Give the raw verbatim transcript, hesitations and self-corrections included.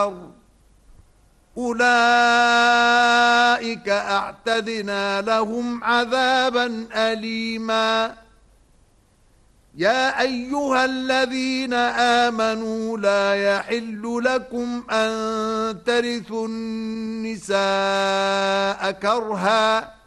النار أولئك أعتدنا لهم عذابا أليما يا أيها الذين آمنوا لا يحل لكم أن ترثوا النساء كرها